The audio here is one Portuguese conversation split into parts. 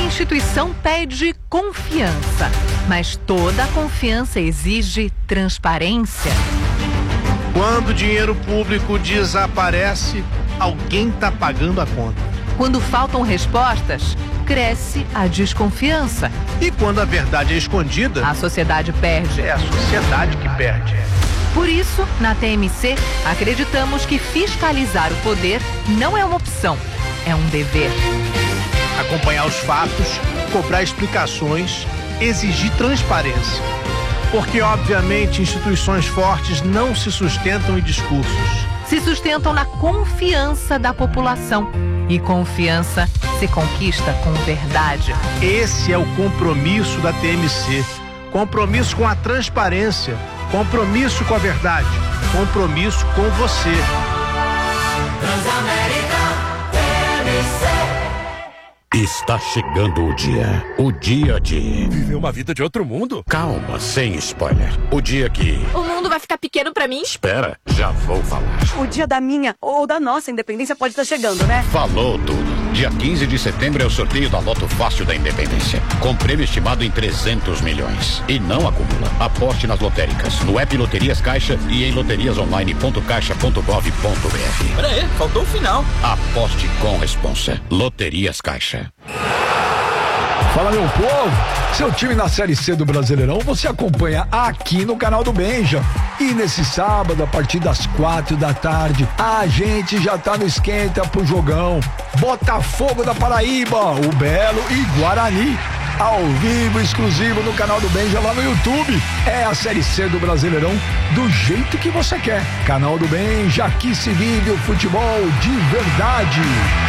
instituição pede confiança, mas toda confiança exige transparência. Quando o dinheiro público desaparece, alguém está pagando a conta. Quando faltam respostas, cresce a desconfiança. E quando a verdade é escondida, a sociedade perde. É a sociedade que perde. Por isso, na TMC, acreditamos que fiscalizar o poder não é uma opção, é um dever. Acompanhar os fatos, cobrar explicações, exigir transparência. Porque, obviamente, instituições fortes não se sustentam em discursos. Se sustentam na confiança da população. E confiança se conquista com verdade. Esse é o compromisso da TMC. Compromisso com a transparência. Compromisso com a verdade. Compromisso com você. Transamérica TMC. Está chegando o dia de... Viver uma vida de outro mundo? Calma, sem spoiler. O dia que... O mundo vai ficar pequeno pra mim? Espera, já vou falar. O dia da minha ou da nossa independência pode estar chegando, né? Falou tudo. Dia 15 de setembro é o sorteio da Loto Fácil da Independência. Com prêmio estimado em 300 milhões. E não acumula. Aposte nas lotéricas, no app Loterias Caixa e em loteriasonline.caixa.gov.br. Peraí, faltou o final. Aposte com responsa. Loterias Caixa. Fala, meu povo, seu time na Série C do Brasileirão você acompanha aqui no canal do Benja. E nesse sábado, a partir das 4 da tarde, a gente já tá no esquenta pro jogão. Botafogo da Paraíba, o Belo e Guarani. Ao vivo, exclusivo no canal do Benja lá no YouTube. É a Série C do Brasileirão do jeito que você quer. Canal do Benja, aqui se vive o futebol de verdade.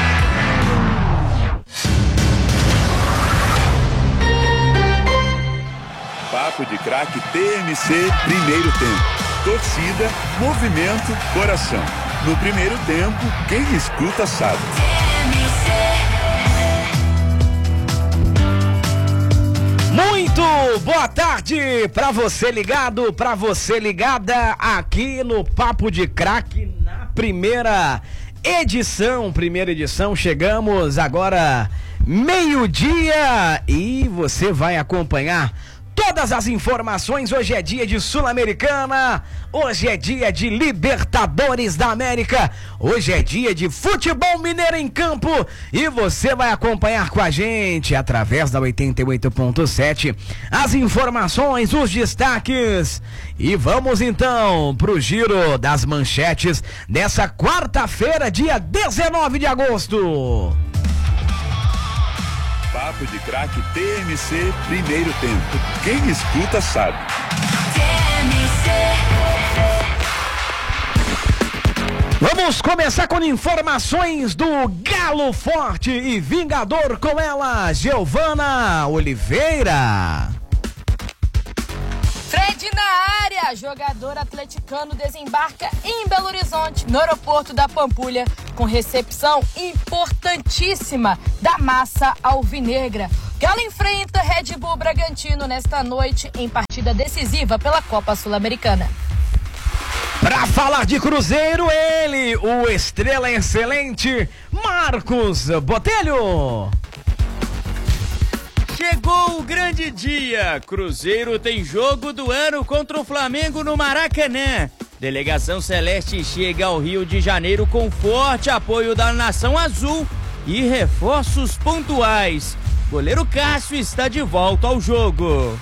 Papo de Craque TMC, primeiro tempo. Torcida, movimento, coração. No primeiro tempo, quem escuta sabe. Muito boa tarde pra você ligado, pra você ligada aqui no Papo de Craque na primeira edição. Chegamos agora meio-dia e você vai acompanhar todas as informações. Hoje é dia de Sul-Americana, hoje é dia de Libertadores da América, hoje é dia de futebol mineiro em campo e você vai acompanhar com a gente através da 88.7 as informações, os destaques. E vamos então pro giro das manchetes dessa quarta-feira, dia 19 de agosto. Papo de Craque TMC, primeiro tempo. Quem escuta sabe. Vamos começar com informações do Galo Forte e Vingador com ela, Giovana Oliveira. Fred na área, jogador atleticano desembarca em Belo Horizonte, no aeroporto da Pampulha, com recepção importantíssima da massa alvinegra. Galo enfrenta Red Bull Bragantino nesta noite em partida decisiva pela Copa Sul-Americana. Para falar de Cruzeiro, ele, o estrela excelente, Marcos Botelho. Chegou o grande dia, Cruzeiro tem jogo do ano contra o Flamengo no Maracanã. Delegação Celeste chega ao Rio de Janeiro com forte apoio da Nação Azul e reforços pontuais. Goleiro Cássio está de volta ao jogo.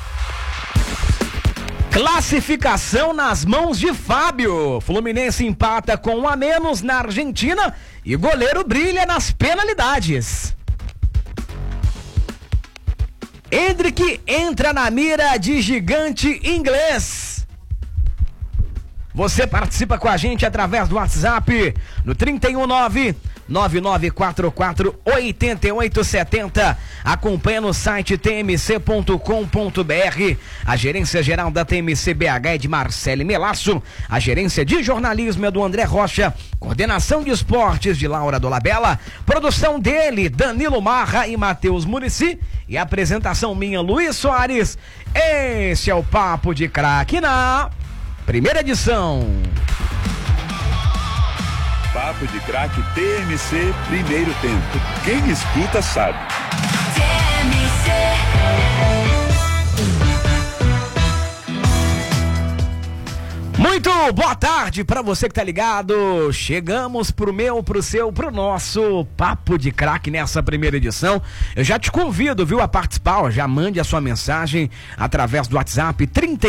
Classificação nas mãos de Fábio. Fluminense empata com 1 a menos na Argentina e goleiro brilha nas penalidades. Hendrick entra na mira de gigante inglês. Você participa com a gente através do WhatsApp no 319-9944-8870. Acompanha no site tmc.com.br. A gerência geral da TMC BH é de Marcele Melasso. A gerência de jornalismo é do André Rocha. Coordenação de esportes de Laura Dolabella. Produção dele, Danilo Marra e Matheus Murici. E a apresentação minha, Luiz Soares. Esse é o Papo de Craque na primeira edição. Papo de Craque TMC, primeiro tempo. Quem escuta sabe. boa tarde pra você que tá ligado. Chegamos pro nosso Papo de Craque nessa primeira edição. Eu já te convido, viu, a participar. Já mande a sua mensagem através do WhatsApp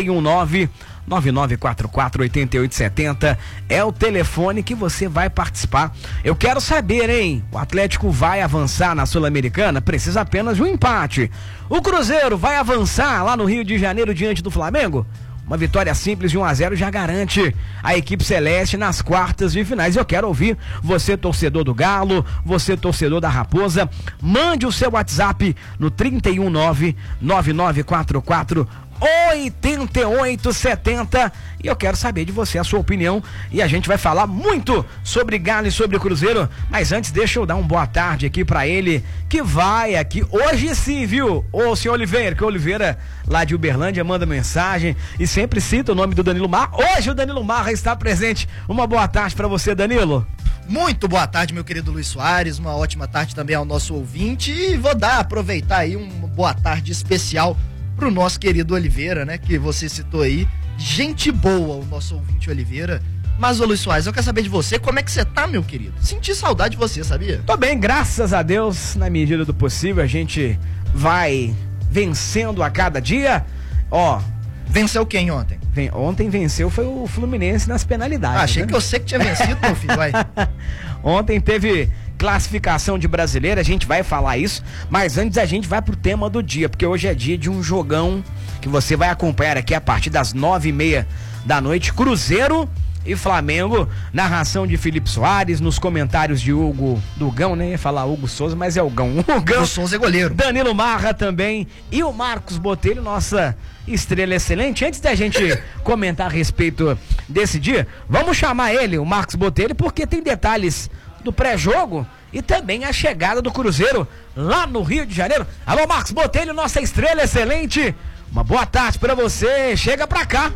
319-9944-8870. É o telefone que você vai participar. Eu quero saber, hein? O Atlético vai avançar na Sul-Americana? Precisa apenas de um empate. O Cruzeiro vai avançar lá no Rio de Janeiro diante do Flamengo? Uma vitória simples de 1-0 já garante a equipe celeste nas quartas de finais. Eu quero ouvir você, torcedor do Galo, você, torcedor da Raposa. Mande o seu WhatsApp no 319-9944-8870 e eu quero saber de você a sua opinião e a gente vai falar muito sobre Galo e sobre Cruzeiro, mas antes deixa eu dar uma boa tarde aqui pra ele que vai aqui, hoje sim, viu, ô senhor Oliveira, que o Oliveira lá de Uberlândia manda mensagem e sempre cita o nome do Danilo Marra. Hoje o Danilo Marra está presente. Uma boa tarde pra você, Danilo. Muito boa tarde, meu querido Luiz Soares, uma ótima tarde também ao nosso ouvinte e vou aproveitar aí uma boa tarde especial pro nosso querido Oliveira, né, que você citou aí, gente boa o nosso ouvinte Oliveira. Mas, ô Luiz Soares, eu quero saber de você, como é que você tá, meu querido? Senti saudade de você, sabia? Tô bem, graças a Deus, na medida do possível, a gente vai vencendo a cada dia, ó. Venceu quem ontem? Ontem venceu foi o Fluminense nas penalidades. Achei, né? Que eu sei que tinha vencido, meu filho, vai. Ontem teve classificação de brasileiro, a gente vai falar isso, mas antes a gente vai pro tema do dia, porque hoje é dia de um jogão que você vai acompanhar aqui a partir das 9h30 da noite, Cruzeiro e Flamengo, narração de Felipe Soares, nos comentários de Hugo Dugão, né? Ia falar Hugo Souza, mas é o Gão. O Souza é goleiro. Danilo Marra também e o Marcos Botelho, nossa estrela excelente. Antes da gente comentar a respeito desse dia, vamos chamar ele, o Marcos Botelho, porque tem detalhes do pré-jogo e também a chegada do Cruzeiro lá no Rio de Janeiro. Alô, Marcos Botelho, nossa estrela excelente. Uma boa tarde pra você. Chega pra cá.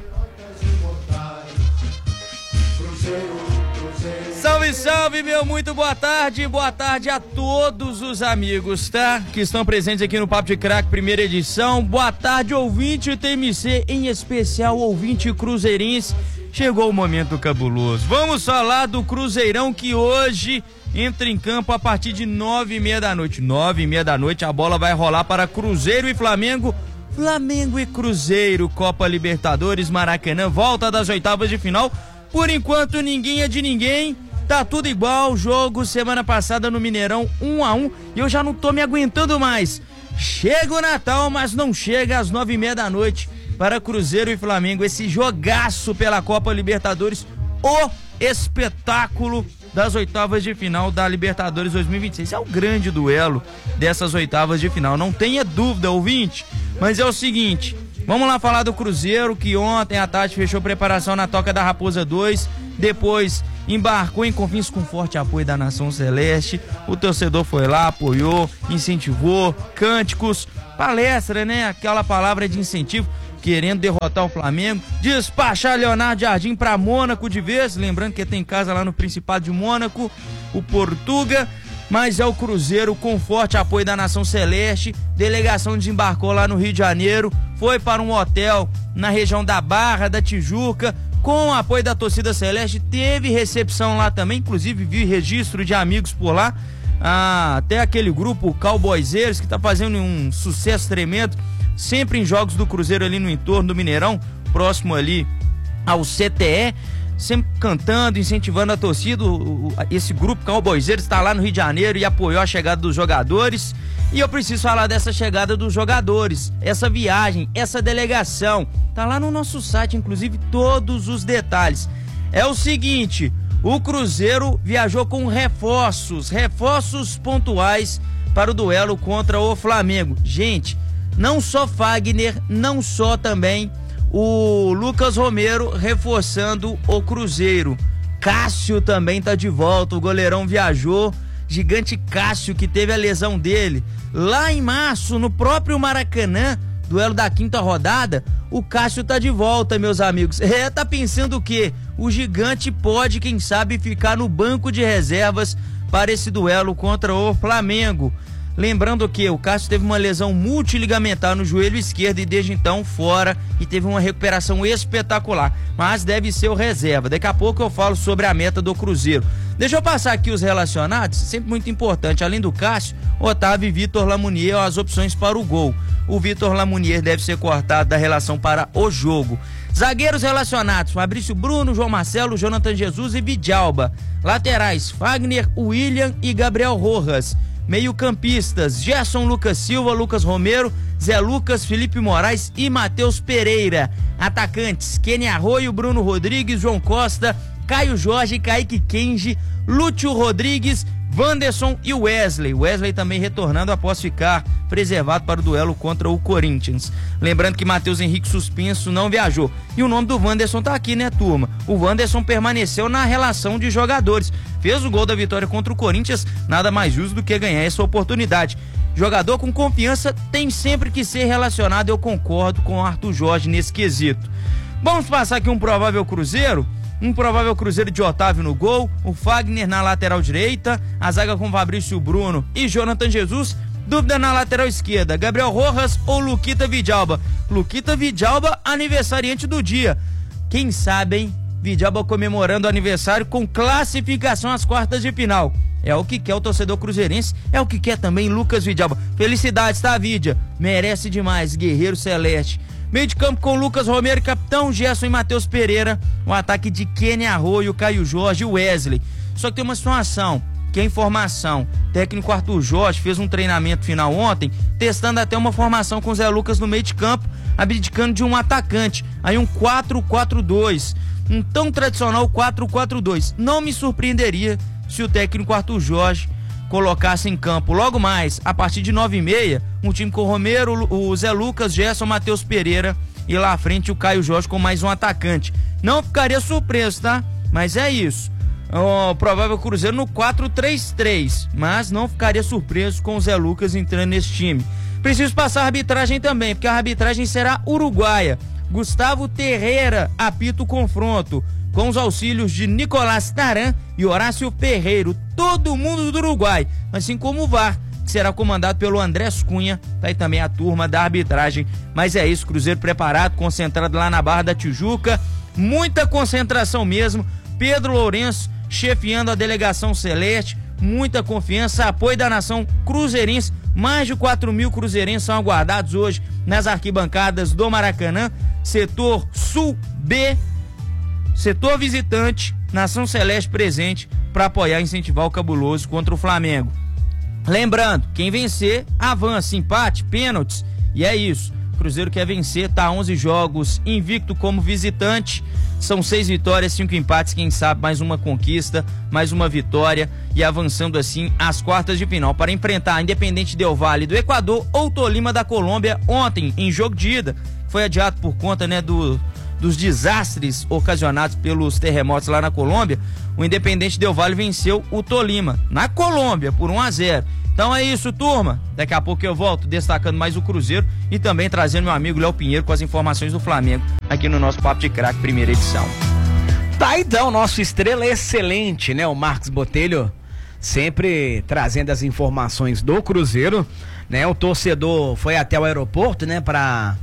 Salve, salve, meu muito boa tarde a todos os amigos, tá? Que estão presentes aqui no Papo de Craque, primeira edição. Boa tarde, ouvinte TMC, em especial ouvinte cruzeirense. Chegou o momento cabuloso. Vamos falar do Cruzeirão que hoje entra em campo a partir de 9h30 da noite. 9h30 da noite a bola vai rolar para Cruzeiro e Flamengo. Flamengo e Cruzeiro, Copa Libertadores, Maracanã, volta das oitavas de final. Por enquanto ninguém é de ninguém, tá tudo igual. Jogo semana passada no Mineirão 1-1 e eu já não tô me aguentando mais. Chega o Natal, mas não chega às 9h30 da noite para Cruzeiro e Flamengo, esse jogaço pela Copa Libertadores, o espetáculo das oitavas de final da Libertadores 2026. É o grande duelo dessas oitavas de final, não tenha dúvida, ouvinte. Mas é o seguinte, vamos lá falar do Cruzeiro, que ontem à tarde fechou preparação na Toca da Raposa 2, depois embarcou em Confins com forte apoio da Nação Celeste. O torcedor foi lá, apoiou, incentivou, cânticos, palestra, né? Aquela palavra de incentivo, querendo derrotar o Flamengo, despachar Leonardo Jardim para Mônaco de vez, lembrando que tem casa lá no Principado de Mônaco, o Portuga, mas é o Cruzeiro com forte apoio da Nação Celeste. Delegação desembarcou lá no Rio de Janeiro, foi para um hotel na região da Barra da Tijuca, com o apoio da torcida celeste, teve recepção lá também, inclusive vi registro de amigos por lá, até aquele grupo Cowboyseiros que tá fazendo um sucesso tremendo, sempre em jogos do Cruzeiro ali no entorno do Mineirão, próximo ali ao CTE, sempre cantando, incentivando a torcida. Esse grupo Cowboyseiros está lá no Rio de Janeiro e apoiou a chegada dos jogadores. E eu preciso falar dessa chegada dos jogadores, essa viagem, essa delegação. Tá lá no nosso site, inclusive, todos os detalhes. É o seguinte, o Cruzeiro viajou com reforços pontuais para o duelo contra o Flamengo. Gente, não só Fagner, não só também o Lucas Romero reforçando o Cruzeiro. Cássio também tá de volta, o goleirão viajou. Gigante Cássio, que teve a lesão dele lá em março, no próprio Maracanã, duelo da quinta rodada. O Cássio tá de volta, meus amigos. Tá pensando o quê? O Gigante pode, quem sabe, ficar no banco de reservas para esse duelo contra o Flamengo. Lembrando que o Cássio teve uma lesão multiligamentar no joelho esquerdo e desde então fora, e teve uma recuperação espetacular, mas deve ser o reserva. Daqui a pouco eu falo sobre a meta do Cruzeiro. Deixa eu passar aqui os relacionados, sempre muito importante. Além do Cássio, Otávio e Vitor Lamounier as opções para o gol. O Vitor Lamounier deve ser cortado da relação para o jogo. Zagueiros relacionados: Fabrício Bruno, João Marcelo, Jonathan Jesus e Vidalba. Laterais: Fagner, William e Gabriel Rojas. Meio-campistas: Gerson, Lucas Silva, Lucas Romero, Zé Lucas, Felipe Moraes e Matheus Pereira. Atacantes: Kenny Arroio, Bruno Rodrigues, João Costa, Caio Jorge, Kaique Kenji, Lúcio Rodrigues, Wanderson e Wesley. Wesley também retornando após ficar preservado para o duelo contra o Corinthians. Lembrando que Matheus Henrique suspenso não viajou. E o nome do Wanderson tá aqui, né, turma? O Wanderson permaneceu na relação de jogadores. Fez o gol da vitória contra o Corinthians, nada mais justo do que ganhar essa oportunidade. Jogador com confiança tem sempre que ser relacionado, eu concordo com o Arthur Jorge nesse quesito. Vamos passar aqui um provável Cruzeiro? Um provável Cruzeiro de Otávio no gol, o Fagner na lateral direita, a zaga com Fabrício Bruno e Jonathan Jesus. Dúvida na lateral esquerda: Gabriel Rojas ou Luquita Vidalba. Luquita Vidalba, aniversariante do dia. Quem sabe, hein? Vidalba comemorando o aniversário com classificação às quartas de final. É o que quer o torcedor cruzeirense, é o que quer também Lucas Vidalba. Felicidades, tá, Vidia? Merece demais, guerreiro celeste. Meio de campo com Lucas Romero, capitão, Gerson e Matheus Pereira. O ataque de Kenny Arroio, Caio Jorge e Wesley. Só que tem uma situação, que é informação. O técnico Arthur Jorge fez um treinamento final ontem, testando até uma formação com Zé Lucas no meio de campo, abdicando de um atacante. Aí um 4-4-2. Um tão tradicional 4-4-2. Não me surpreenderia se o técnico Arthur Jorge colocasse em campo logo mais, a partir de 9h30, um time com o Romero, o Zé Lucas, Gerson, Matheus Pereira e lá à frente o Caio Jorge com mais um atacante. Não ficaria surpreso, tá? Mas é isso. O provável Cruzeiro no 4-3-3, mas não ficaria surpreso com o Zé Lucas entrando nesse time. Preciso passar a arbitragem também, porque a arbitragem será uruguaia. Gustavo Terreira apita o confronto, com os auxílios de Nicolás Taran e Horácio Ferreiro, todo mundo do Uruguai, assim como o VAR, que será comandado pelo Andrés Cunha. Tá aí também a turma da arbitragem. Mas é isso, Cruzeiro preparado, concentrado lá na Barra da Tijuca, muita concentração mesmo. Pedro Lourenço chefiando a delegação celeste, muita confiança, apoio da nação cruzeirense. Mais de 4.000 cruzeirenses são aguardados hoje nas arquibancadas do Maracanã, setor Sul B, setor visitante, nação celeste presente para apoiar e incentivar o Cabuloso contra o Flamengo. Lembrando, quem vencer avança, empate, pênaltis, e é isso. Cruzeiro quer vencer, tá 11 jogos invicto como visitante, são 6 vitórias, 5 empates, quem sabe mais uma conquista, mais uma vitória e avançando assim às quartas de final para enfrentar a Independente Del Valle do Equador ou Tolima da Colômbia ontem em jogo de ida. Foi adiado por conta, né, dos desastres ocasionados pelos terremotos lá na Colômbia. O Independente Del Valle venceu o Tolima na Colômbia por 1-0. Então é isso, turma. Daqui a pouco eu volto destacando mais o Cruzeiro e também trazendo meu amigo Léo Pinheiro com as informações do Flamengo aqui no nosso Papo de Craque, primeira edição. Tá, então, nosso estrela excelente, né? O Marcos Botelho sempre trazendo as informações do Cruzeiro, né? O torcedor foi até o aeroporto, né? Pra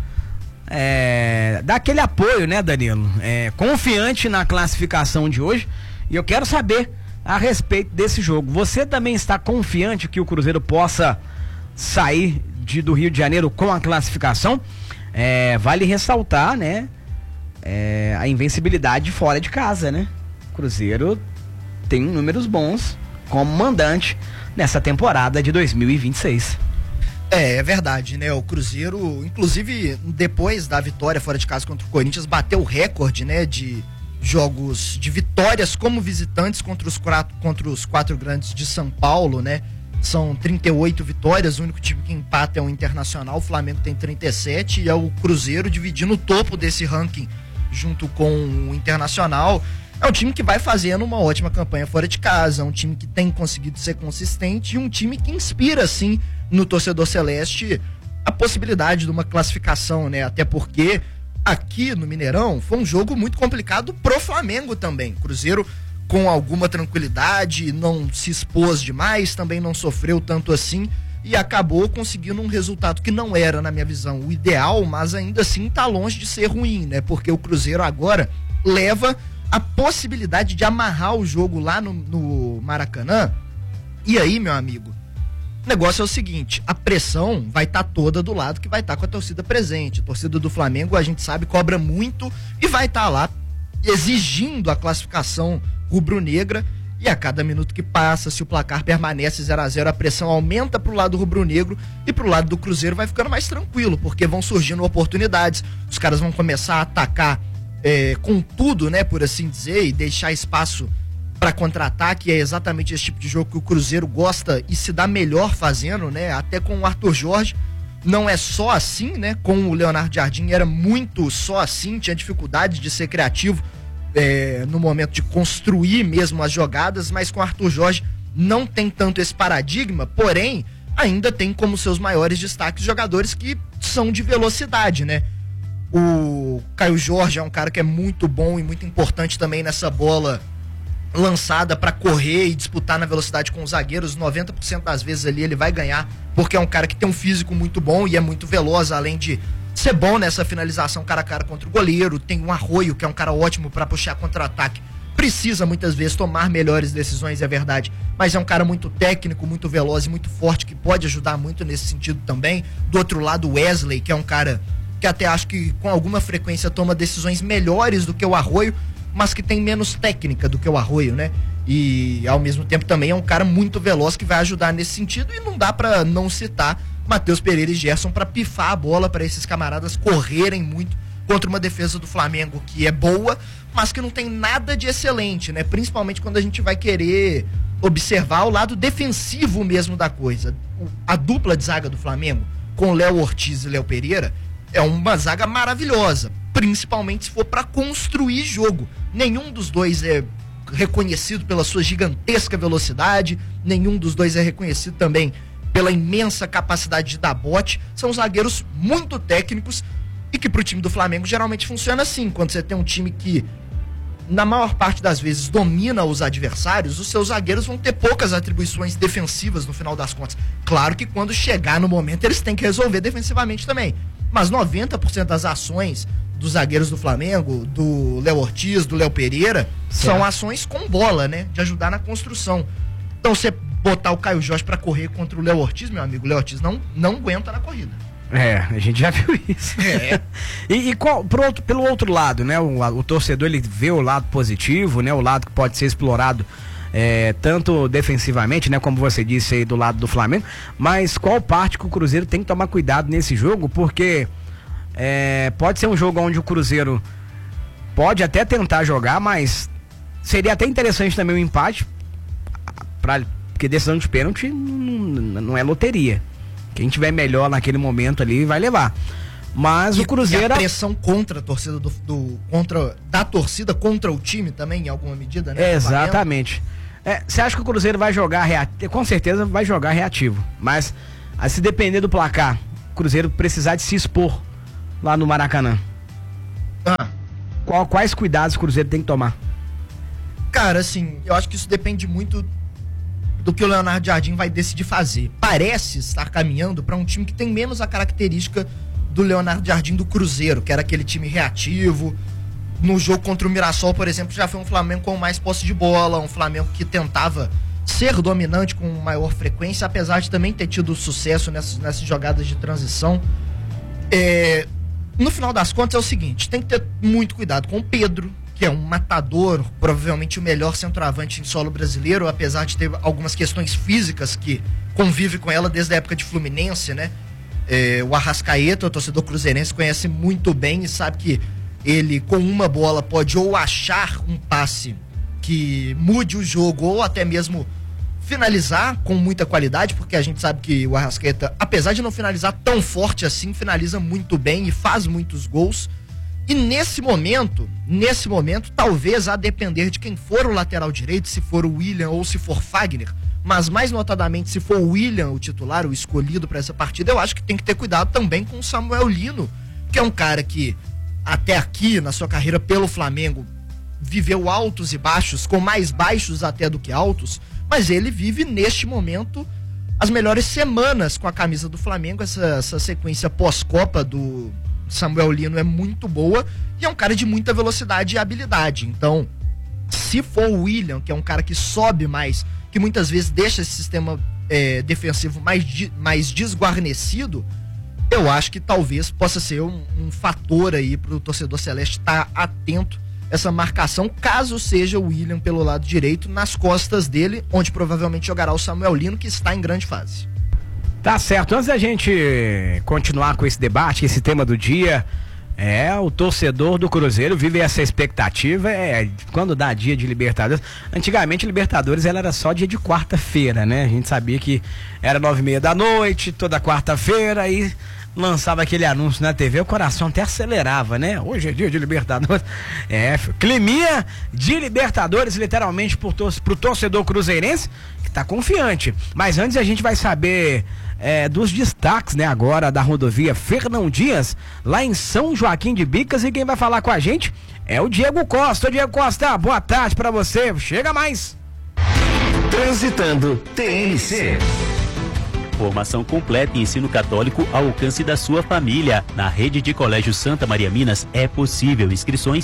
dar aquele apoio, né, Danilo? Confiante na classificação de hoje. E eu quero saber a respeito desse jogo. Você também está confiante que o Cruzeiro possa sair do Rio de Janeiro com a classificação? Vale ressaltar, né, a invencibilidade fora de casa, né? O Cruzeiro tem números bons como mandante nessa temporada de 2026. É verdade, né? O Cruzeiro, inclusive, depois da vitória fora de casa contra o Corinthians, bateu o recorde, né, de jogos, de vitórias como visitantes contra os quatro grandes de São Paulo, né? São 38 vitórias, o único time que empata é o Internacional, o Flamengo tem 37 e é o Cruzeiro dividindo o topo desse ranking junto com o Internacional. É um time que vai fazendo uma ótima campanha fora de casa, um time que tem conseguido ser consistente e um time que inspira, sim, no torcedor celeste a possibilidade de uma classificação, né? Até porque aqui no Mineirão foi um jogo muito complicado pro Flamengo também. Cruzeiro com alguma tranquilidade, não se expôs demais, também não sofreu tanto assim, e acabou conseguindo um resultado que não era, na minha visão, o ideal, mas ainda assim tá longe de ser ruim, né? Porque o Cruzeiro agora leva a possibilidade de amarrar o jogo lá no Maracanã. E aí, meu amigo, o negócio é o seguinte, a pressão vai estar toda do lado que vai estar com a torcida presente. A torcida do Flamengo, a gente sabe, cobra muito e vai estar lá exigindo a classificação rubro-negra. E a cada minuto que passa, se o placar permanece 0-0, a pressão aumenta pro lado rubro-negro e pro lado do Cruzeiro vai ficando mais tranquilo, porque vão surgindo oportunidades, os caras vão começar a atacar com tudo, né, por assim dizer, e deixar espaço para contra-ataque. É exatamente esse tipo de jogo que o Cruzeiro gosta e se dá melhor fazendo, né, até com o Arthur Jorge. Não é só assim, né, com o Leonardo Jardim era muito só assim, tinha dificuldade de ser criativo no momento de construir mesmo as jogadas, mas com o Arthur Jorge não tem tanto esse paradigma, porém ainda tem como seus maiores destaques jogadores que são de velocidade, né? O Caio Jorge é um cara que é muito bom e muito importante também nessa bola lançada para correr e disputar na velocidade com os zagueiros. 90% das vezes ali ele vai ganhar, porque é um cara que tem um físico muito bom e é muito veloz, além de ser bom nessa finalização cara a cara contra o goleiro. Tem um Arroio, que é um cara ótimo para puxar contra-ataque, precisa muitas vezes tomar melhores decisões, é verdade, mas é um cara muito técnico, muito veloz e muito forte, que pode ajudar muito nesse sentido também. Do outro lado, o Wesley, que é um cara que até acho que com alguma frequência toma decisões melhores do que o Arroio, mas que tem menos técnica do que o Arroio, né? E ao mesmo tempo também é um cara muito veloz que vai ajudar nesse sentido, e não dá pra não citar Matheus Pereira e Gerson pra pifar a bola, pra esses camaradas correrem muito contra uma defesa do Flamengo que é boa, mas que não tem nada de excelente, né? Principalmente quando a gente vai querer observar o lado defensivo mesmo da coisa. A dupla de zaga do Flamengo, com Léo Ortiz e Léo Pereira, é uma zaga maravilhosa, principalmente se for para construir jogo. Nenhum dos dois é reconhecido pela sua gigantesca velocidade, nenhum dos dois é reconhecido também pela imensa capacidade de dar bote. São zagueiros muito técnicos e que pro time do Flamengo geralmente funciona assim. Quando você tem um time que na maior parte das vezes domina os adversários, os seus zagueiros vão ter poucas atribuições defensivas no final das contas. Claro que quando chegar no momento eles têm que resolver defensivamente também, mas 90% das ações dos zagueiros do Flamengo, do Léo Ortiz, do Léo Pereira, são ações com bola, né? De ajudar na construção. Então você botar o Caio Jorge pra correr contra o Léo Ortiz, meu amigo, o Léo Ortiz não aguenta na corrida. A gente já viu isso. E pelo outro lado, né? O torcedor, ele vê o lado positivo, né? O lado que pode ser explorado tanto defensivamente, né? Como você disse aí do lado do Flamengo, mas qual parte que o Cruzeiro tem que tomar cuidado nesse jogo, porque pode ser um jogo onde o Cruzeiro pode até tentar jogar, mas seria até interessante também um empate, porque decisão de pênalti não é loteria. Quem tiver melhor naquele momento ali vai levar. Mas o Cruzeiro... E a pressão contra a torcida da torcida contra o time também, em alguma medida, né? Exatamente. Você acha que o Cruzeiro vai jogar reativo? Com certeza vai jogar reativo. Mas, se depender do placar, o Cruzeiro precisar de se expor lá no Maracanã. Quais cuidados o Cruzeiro tem que tomar? Cara, assim, eu acho que isso depende muito do que o Leonardo Jardim vai decidir fazer. Parece estar caminhando para um time que tem menos a característica do Leonardo Jardim do Cruzeiro, que era aquele time reativo. No jogo contra o Mirassol, por exemplo, já foi um Flamengo com mais posse de bola, um Flamengo que tentava ser dominante com maior frequência, apesar de também ter tido sucesso nessas jogadas de transição. No final das contas é o seguinte, tem que ter muito cuidado com o Pedro, que é um matador, provavelmente o melhor centroavante em solo brasileiro, apesar de ter algumas questões físicas que convive com ela desde a época de Fluminense, né? O Arrascaeta, o torcedor cruzeirense, conhece muito bem e sabe que ele, com uma bola, pode ou achar um passe que mude o jogo, ou até mesmo finalizar com muita qualidade, porque a gente sabe que o Arrascaeta, apesar de não finalizar tão forte assim, finaliza muito bem e faz muitos gols. E nesse momento, talvez a depender de quem for o lateral direito, se for o William ou se for Fagner, mas mais notadamente se for o William o titular, o escolhido para essa partida, eu acho que tem que ter cuidado também com o Samuel Lino, que é um cara que até aqui na sua carreira pelo Flamengo viveu altos e baixos, com mais baixos até do que altos, mas ele vive neste momento as melhores semanas com a camisa do Flamengo. Essa sequência pós-Copa do Samuel Lino é muito boa e é um cara de muita velocidade e habilidade. Então, se for o William, que é um cara que sobe mais, que muitas vezes deixa esse sistema defensivo mais desguarnecido, eu acho que talvez possa ser um fator aí pro torcedor celeste estar atento a essa marcação, caso seja o William pelo lado direito, nas costas dele, onde provavelmente jogará o Samuel Lino, que está em grande fase. Tá certo, antes da gente continuar com esse debate, esse tema do dia, o torcedor do Cruzeiro vive essa expectativa, quando dá dia de Libertadores. Antigamente Libertadores ela era só dia de quarta-feira, né? A gente sabia que era 9h30 toda quarta-feira, aí lançava aquele anúncio na TV, o coração até acelerava, né? Hoje é dia de Libertadores. Climinha de Libertadores, literalmente, pro torcedor cruzeirense, que tá confiante. Mas antes a gente vai saber dos destaques, né, agora da rodovia Fernão Dias, lá em São Joaquim de Bicas, e quem vai falar com a gente é o Diego Costa. Diego Costa, boa tarde pra você, chega mais. Transitando TNC. Formação completa em ensino católico ao alcance da sua família. Na rede de colégio Santa Maria Minas é possível. Inscrições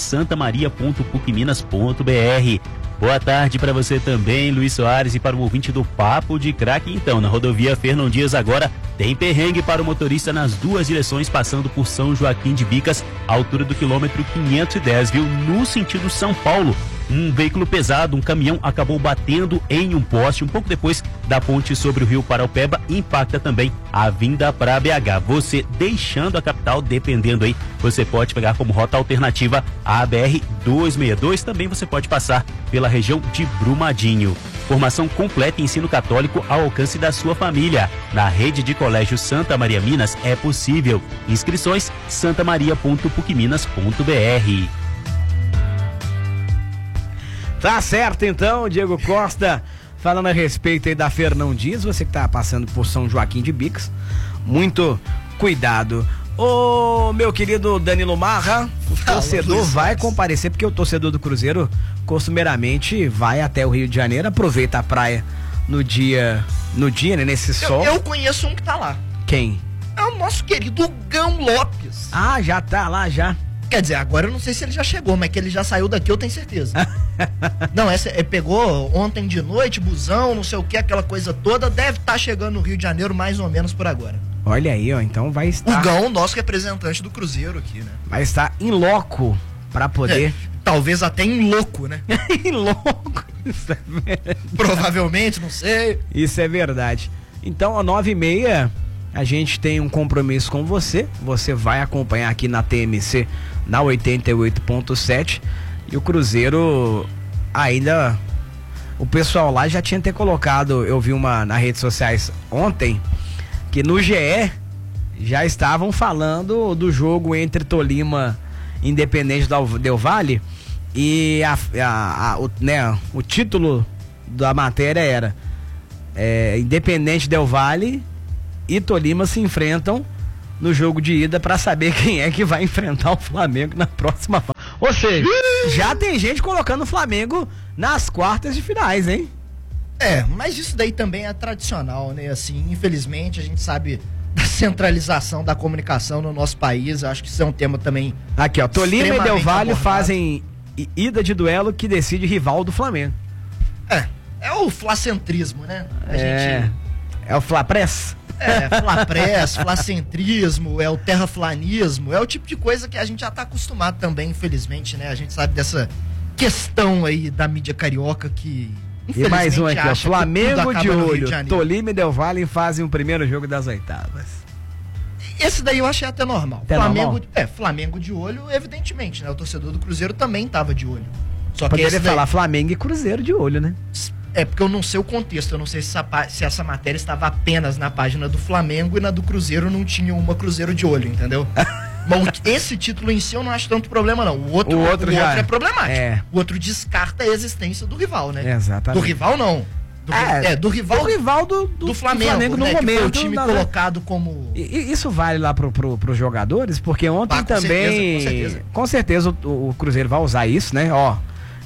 santamaria.pucminas.br. Boa tarde para você também, Luiz Soares, e para o ouvinte do Papo de Craque. Então, na rodovia Fernão Dias agora tem perrengue para o motorista nas duas direções, passando por São Joaquim de Bicas, à altura do quilômetro 510, viu? No sentido São Paulo. Um veículo pesado, um caminhão, acabou batendo em um poste um pouco depois da ponte sobre o rio Paraupeba, impacta também a vinda para BH. Você deixando a capital, dependendo aí, você pode pegar como rota alternativa a BR-262, também você pode passar pela região de Brumadinho. Formação completa em ensino católico ao alcance da sua família. Na rede de colégio Santa Maria Minas é possível. Inscrições santamaria.pucminas.br. Tá certo então, Diego Costa, falando a respeito aí da Fernão Dias, você que tá passando por São Joaquim de Bicas, muito cuidado. Ô, meu querido Danilo Marra, o torcedor vai comparecer, porque o torcedor do Cruzeiro costumeiramente vai até o Rio de Janeiro, aproveita a praia no dia, né, nesse sol. Eu conheço um que tá lá. Quem? É o nosso querido Gão Lopes. Ah, já tá lá, já. Quer dizer, agora eu não sei se ele já chegou, mas que ele já saiu daqui eu tenho certeza. Não, pegou ontem de noite, busão, não sei o que, aquela coisa toda, deve estar chegando no Rio de Janeiro mais ou menos por agora. Olha aí, ó, então vai estar... O Gão, nosso representante do Cruzeiro aqui, né? Vai estar em loco pra poder... Talvez até em louco, né? Em louco, isso é verdade. Provavelmente, não sei. Isso é verdade. Então, às 9h30, a gente tem um compromisso com você. Você vai acompanhar aqui na TMC, na 88.7, e o Cruzeiro ainda, o pessoal lá já tinha até colocado, eu vi nas redes sociais ontem, que no GE já estavam falando do jogo entre Tolima e Independente Del Valle, e o título da matéria era Independente Del Valle e Tolima se enfrentam no jogo de ida para saber quem é que vai enfrentar o Flamengo na próxima fase. Ou seja, já tem gente colocando o Flamengo nas quartas de finais, hein? Mas isso daí também é tradicional, né? Assim, infelizmente a gente sabe da centralização da comunicação no nosso país. Acho que isso é um tema também. Aqui, ó, Tolima e Del Valle fazem ida de duelo que decide rival do Flamengo. É o flacentrismo, né? É o Flapress? Flapress, flacentrismo, é o terraflanismo, é o tipo de coisa que a gente já tá acostumado também, infelizmente, né? A gente sabe dessa questão aí da mídia carioca que, e mais um aqui, ó, Flamengo de olho, Tolima e Del Valle fazem o primeiro jogo das oitavas. Esse daí eu achei até normal. Normal? Flamengo de olho, evidentemente, né? O torcedor do Cruzeiro também tava de olho. Só poderia falar Flamengo e Cruzeiro de olho, né? Porque eu não sei o contexto, eu não sei se essa matéria estava apenas na página do Flamengo e na do Cruzeiro não tinha uma Cruzeiro de olho, entendeu? Mas esse título em si eu não acho tanto problema, não. O outro é problemático. O outro descarta a existência do rival, né? Exatamente. Do rival, não. Do rival do Flamengo no momento. Que foi o time colocado como... Isso vale lá pros jogadores, porque ontem também... Com certeza o Cruzeiro vai usar isso, né? Ó,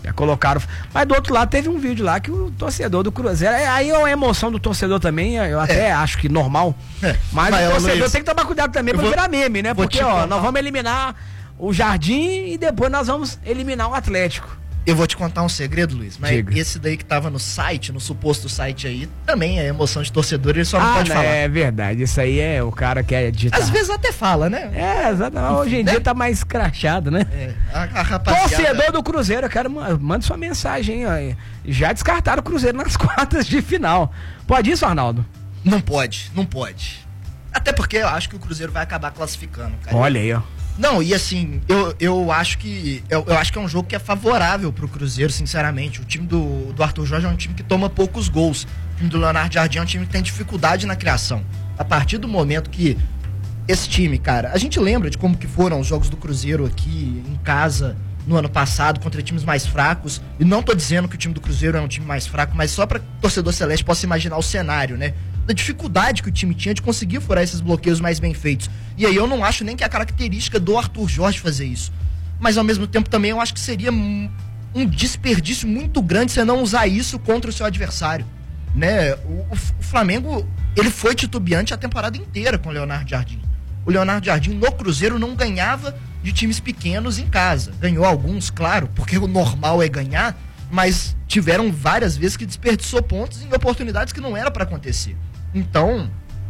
Já colocaram. Mas do outro lado teve um vídeo lá que o torcedor do Cruzeiro. Aí é uma emoção do torcedor também, eu até acho que normal. Mas o torcedor Luiz, tem que tomar cuidado também pra virar meme, né? Porque, nós vamos eliminar o Jardim e depois nós vamos eliminar o Atlético. Eu vou te contar um segredo, Luiz, mas esse daí que tava no site, no suposto site aí, também é emoção de torcedor, ele só não pode falar. É verdade, isso aí é o cara que é digitar. Às vezes até fala, né? Exatamente, hoje em dia tá mais crachado, né? A rapaziada... Torcedor do Cruzeiro, eu quero, manda sua mensagem aí, ó. Já descartaram o Cruzeiro nas quartas de final. Pode isso, Arnaldo? Não pode. Até porque eu acho que o Cruzeiro vai acabar classificando, cara. Olha aí, ó. Não, e assim, eu acho que é um jogo que é favorável pro Cruzeiro, sinceramente. O time do Arthur Jorge é um time que toma poucos gols. O time do Leonardo Jardim é um time que tem dificuldade na criação. A partir do momento que esse time, cara, a gente lembra de como que foram os jogos do Cruzeiro aqui em casa no ano passado contra times mais fracos. E não tô dizendo que o time do Cruzeiro é um time mais fraco, mas só para torcedor celeste possa imaginar o cenário, né? Da dificuldade que o time tinha de conseguir furar esses bloqueios mais bem feitos. E aí eu não acho nem que é a característica do Arthur Jorge fazer isso. Mas ao mesmo tempo também eu acho que seria um desperdício muito grande você não usar isso contra o seu adversário, né? O Flamengo, ele foi titubeante a temporada inteira com o Leonardo Jardim. O Leonardo Jardim no Cruzeiro não ganhava de times pequenos em casa. Ganhou alguns, claro, porque o normal é ganhar, mas tiveram várias vezes que desperdiçou pontos em oportunidades que não era para acontecer. Então,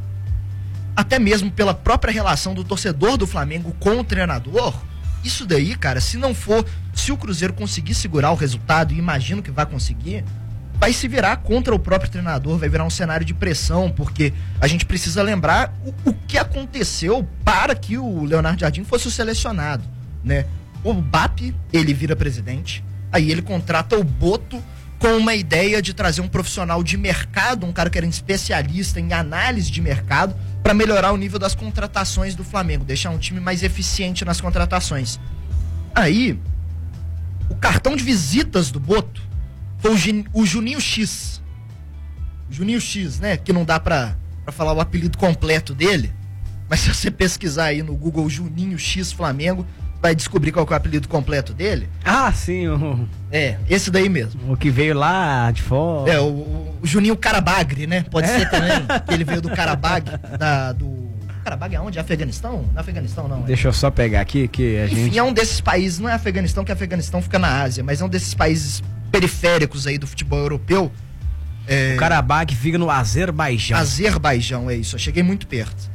até mesmo pela própria relação do torcedor do Flamengo com o treinador, isso daí, cara, se o Cruzeiro conseguir segurar o resultado, e imagino que vai conseguir, vai se virar contra o próprio treinador, vai virar um cenário de pressão, porque a gente precisa lembrar o que aconteceu para que o Leonardo Jardim fosse o selecionado, né? O BAP, ele vira presidente, aí ele contrata o Boto com uma ideia de trazer um profissional de mercado, um cara que era um especialista em análise de mercado, para melhorar o nível das contratações do Flamengo, deixar um time mais eficiente nas contratações. Aí, o cartão de visitas do Boto foi o Juninho X. Juninho X, né? Que não dá pra falar o apelido completo dele, mas se você pesquisar aí no Google Juninho X Flamengo, vai descobrir qual que é o apelido completo dele. Ah, sim. Esse daí mesmo. O que veio lá de fora. O Juninho Karabagh, né? Pode ser também. Que ele veio do Karabagh, Karabagh é onde? Afeganistão? Não, Afeganistão não. Deixa eu só pegar aqui que a gente... Enfim, é um desses países, não é Afeganistão, que Afeganistão fica na Ásia, mas é um desses países periféricos aí do futebol europeu. O Karabagh fica no Azerbaijão. Azerbaijão, é isso. Eu cheguei muito perto.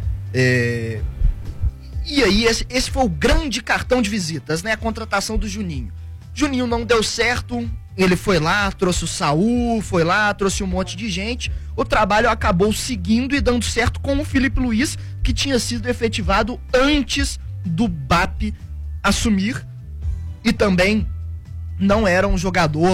E aí, esse foi o grande cartão de visitas, né? A contratação do Juninho. Juninho não deu certo, ele foi lá, trouxe o Saul, foi lá, trouxe um monte de gente. O trabalho acabou seguindo e dando certo com o Felipe Luiz, que tinha sido efetivado antes do BAP assumir. E também não era um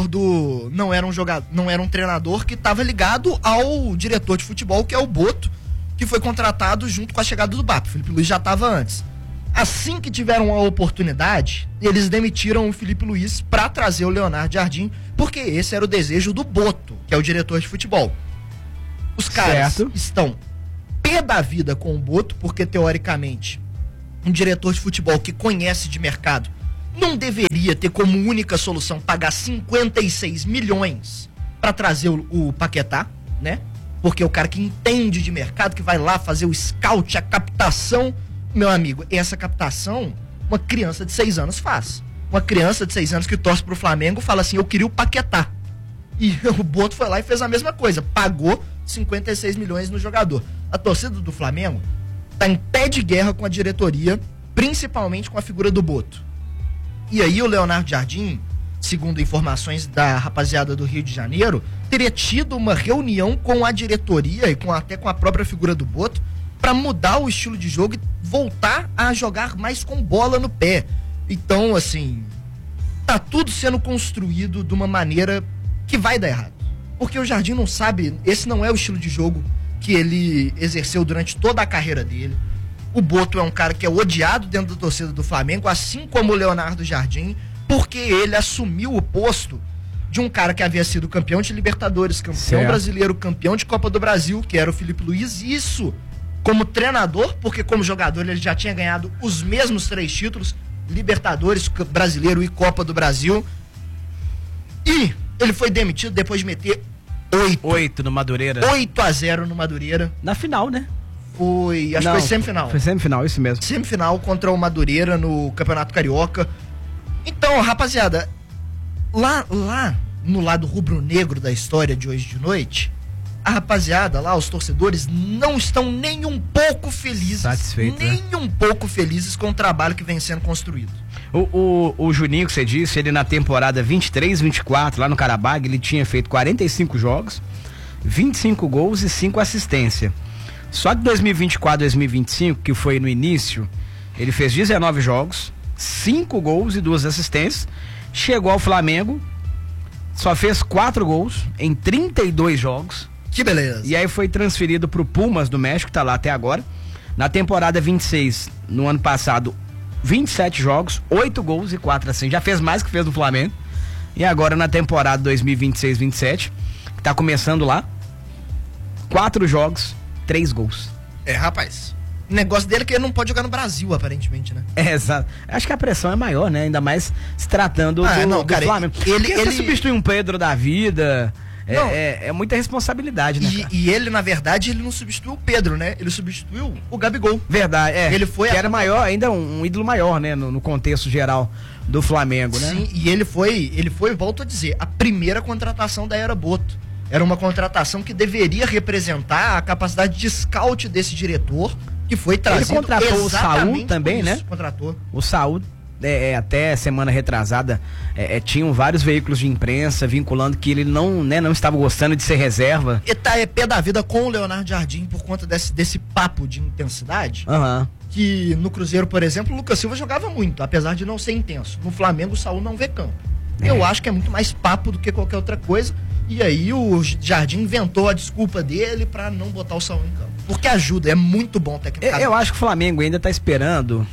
treinador que estava ligado ao diretor de futebol, que é o Boto, que foi contratado junto com a chegada do BAP. O Felipe Luiz já estava antes. Assim que tiveram a oportunidade, eles demitiram o Felipe Luiz para trazer o Leonardo Jardim, porque esse era o desejo do Boto, que é o diretor de futebol. Os caras estão pé da vida com o Boto, porque teoricamente um diretor de futebol que conhece de mercado não deveria ter como única solução pagar 56 milhões para trazer o Paquetá, né? Porque é o cara que entende de mercado, que vai lá fazer o scout, a captação. Meu amigo, essa captação, uma criança de 6 anos faz. Uma criança de 6 anos que torce pro Flamengo fala assim, eu queria o Paquetá. E o Boto foi lá e fez a mesma coisa. Pagou 56 milhões no jogador. A torcida do Flamengo tá em pé de guerra com a diretoria, principalmente com a figura do Boto. E aí o Leonardo Jardim, segundo informações da rapaziada do Rio de Janeiro, teria tido uma reunião com a diretoria e até com a própria figura do Boto para mudar o estilo de jogo e voltar a jogar mais com bola no pé. Então, assim, tá tudo sendo construído de uma maneira que vai dar errado. Porque o Jardim não sabe, esse não é o estilo de jogo que ele exerceu durante toda a carreira dele. O Boto é um cara que é odiado dentro da torcida do Flamengo, assim como o Leonardo Jardim, porque ele assumiu o posto de um cara que havia sido campeão de Libertadores, campeão brasileiro, campeão de Copa do Brasil, que era o Felipe Luiz. Isso como treinador, porque como jogador ele já tinha ganhado os mesmos 3 títulos, Libertadores, Brasileiro e Copa do Brasil. E ele foi demitido depois de meter 8 no Madureira. 8-0 no Madureira. Na final, né? Foi, acho que foi semifinal. Foi semifinal, isso mesmo. Semifinal contra o Madureira no Campeonato Carioca. Então, rapaziada, lá no lado rubro-negro da história de hoje de noite, a rapaziada lá, os torcedores, não estão nem um pouco felizes. Satisfeitos, nem um pouco felizes com o trabalho que vem sendo construído. O Juninho, que você disse, ele na temporada 23-24, lá no Carabag, ele tinha feito 45 jogos, 25 gols e 5 assistências. Só que 2024-2025, que foi no início, ele fez 19 jogos, 5 gols e 2 assistências, chegou ao Flamengo, só fez 4 gols em 32 jogos. Que beleza. E aí foi transferido pro Pumas do México, tá lá até agora. Na temporada 26, no ano passado, 27 jogos, 8 gols e 4 assistências. Já fez mais que fez no Flamengo. E agora na temporada 2026-27, que tá começando lá, 4 jogos, 3 gols. Rapaz, o negócio dele é que ele não pode jogar no Brasil, aparentemente, né? Exato. Acho que a pressão é maior, né? Ainda mais se tratando do Flamengo. Ele substitui um Pedro da vida. É muita responsabilidade, né? E ele, na verdade, ele não substituiu o Pedro, né? Ele substituiu o Gabigol. Verdade, Ele foi que era maior, ainda um ídolo maior, né? No contexto geral do Flamengo, né? Sim, e ele foi, volto a dizer, a primeira contratação da Era Boto. Era uma contratação que deveria representar a capacidade de scout desse diretor, que foi trazido. Ele contratou o Saúl também, isso, né? Contratou. O Saúl, até semana retrasada, tinham vários veículos de imprensa vinculando que ele não estava gostando de ser reserva. E tá pé da vida com o Leonardo Jardim por conta desse papo de intensidade. Que no Cruzeiro, por exemplo, o Lucas Silva jogava muito, apesar de não ser intenso. No Flamengo, o Saúl não vê campo. Eu acho que é muito mais papo do que qualquer outra coisa. E aí o Jardim inventou a desculpa dele pra não botar o Saúl em campo. Porque ajuda, é muito bom tecnicamente. Eu acho que o Flamengo ainda tá esperando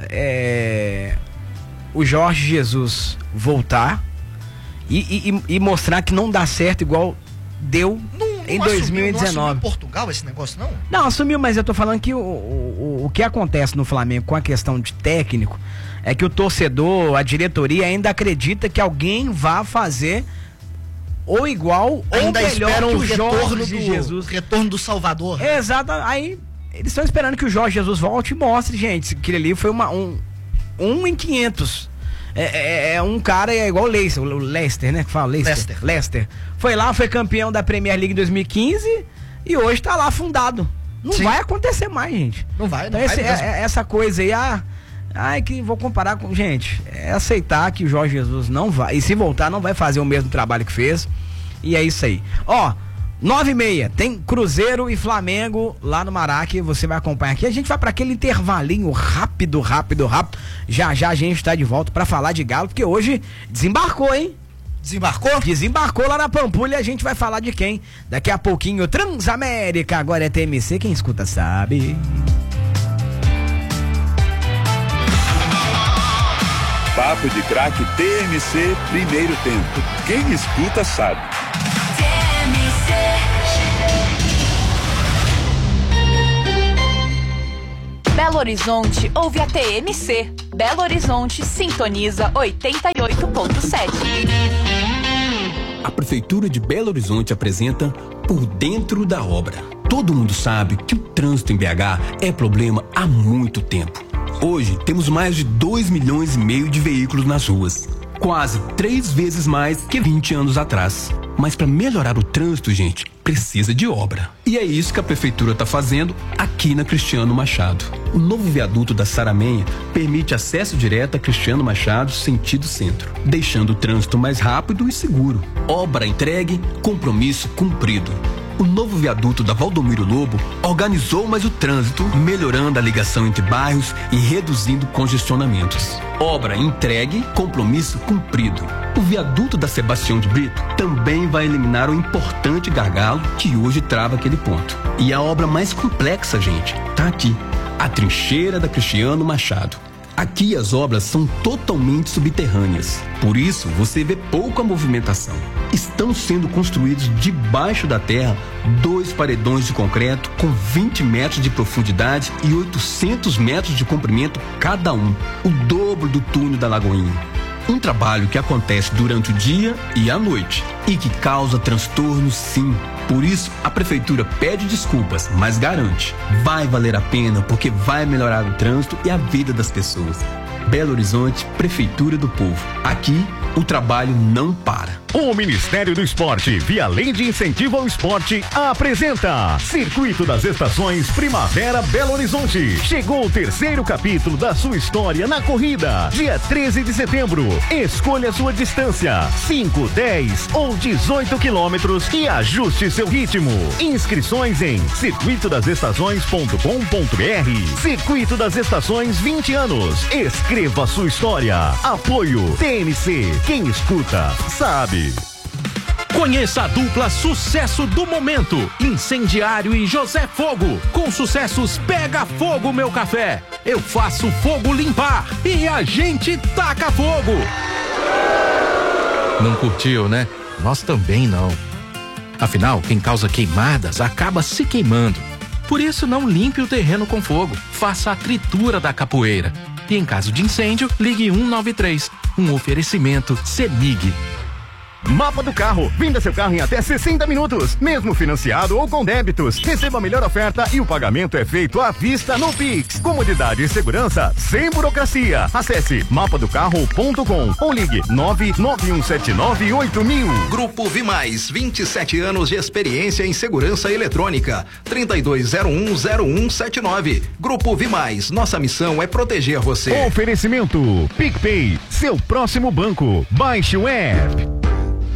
o Jorge Jesus voltar e mostrar que não dá certo igual deu em 2019. Não assumiu em Portugal esse negócio, não? Não, assumiu, mas eu tô falando que o que acontece no Flamengo com a questão de técnico é que o torcedor, a diretoria ainda acredita que alguém vá fazer ou igual ainda ou melhor que o Jorge Jesus. Retorno do Salvador. Exato, aí eles estão esperando que o Jorge Jesus volte e mostre, gente, que ele ali foi um em 500. Um cara igual o Leicester, né? Que fala Leicester. Foi lá, foi campeão da Premier League em 2015 e hoje tá lá fundado. Não vai acontecer mais, gente. Não vai, então essa coisa aí, que vou comparar com... Gente, é aceitar que o Jorge Jesus não vai, e se voltar não vai fazer o mesmo trabalho que fez, e é isso aí. 9h30, tem Cruzeiro e Flamengo lá no Maraca, você vai acompanhar aqui, a gente vai para aquele intervalinho rápido, já a gente tá de volta para falar de Galo, porque hoje desembarcou, hein? Desembarcou? Desembarcou lá na Pampulha, a gente vai falar de quem? Daqui a pouquinho, Transamérica, agora é TMC, quem escuta sabe. Papo de Craque TMC, primeiro tempo. Quem escuta sabe. Belo Horizonte ouve a TMC. Belo Horizonte sintoniza 88.7. A Prefeitura de Belo Horizonte apresenta Por Dentro da Obra. Todo mundo sabe que o trânsito em BH é problema há muito tempo. Hoje temos mais de 2,5 milhões de veículos nas ruas. Quase 3 vezes mais que 20 anos atrás. Mas para melhorar o trânsito, gente, precisa de obra. E é isso que a Prefeitura está fazendo aqui na Cristiano Machado. O novo viaduto da Saramenha permite acesso direto a Cristiano Machado, sentido centro, deixando o trânsito mais rápido e seguro. Obra entregue, compromisso cumprido. O novo viaduto da Valdomiro Lobo organizou mais o trânsito, melhorando a ligação entre bairros e reduzindo congestionamentos. Obra entregue, compromisso cumprido. O viaduto da Sebastião de Brito também vai eliminar o importante gargalo que hoje trava aquele ponto. E a obra mais complexa, gente, tá aqui. A trincheira da Cristiano Machado. Aqui as obras são totalmente subterrâneas, por isso você vê pouca movimentação. Estão sendo construídos debaixo da terra 2 paredões de concreto com 20 metros de profundidade e 800 metros de comprimento cada um, o dobro do túnel da Lagoinha. Um trabalho que acontece durante o dia e a noite e que causa transtorno, sim. Por isso, a prefeitura pede desculpas, mas garante, vai valer a pena porque vai melhorar o trânsito e a vida das pessoas. Belo Horizonte, Prefeitura do Povo. Aqui, o trabalho não para. O Ministério do Esporte, via Lei de Incentivo ao Esporte, apresenta Circuito das Estações Primavera Belo Horizonte. Chegou o 3º capítulo da sua história na corrida. Dia 13 de setembro. Escolha sua distância: 5, 10 ou 18 quilômetros e ajuste seu ritmo. Inscrições em circuitodasestações.com.br. Circuito das Estações 20 anos. Escreva sua história. Apoio TNC. Quem escuta, sabe. Conheça a dupla sucesso do momento, Incendiário e José Fogo, com sucessos Pega Fogo Meu Café, Eu Faço Fogo Limpar e A Gente Taca Fogo. Não curtiu, né? Nós também não. Afinal, quem causa queimadas acaba se queimando. Por isso, não limpe o terreno com fogo, faça a tritura da capoeira. E em caso de incêndio, ligue 193. Um oferecimento CEMIG. Mapa do Carro. Venda seu carro em até 60 minutos, mesmo financiado ou com débitos. Receba a melhor oferta e o pagamento é feito à vista no Pix. Comodidade e segurança sem burocracia. Acesse mapadocarro.com ou ligue 991798000. Grupo Vimais, 27 anos de experiência em segurança eletrônica. 32010179. Grupo Vimais, nossa missão é proteger você. Oferecimento PicPay, seu próximo banco. Baixe o app.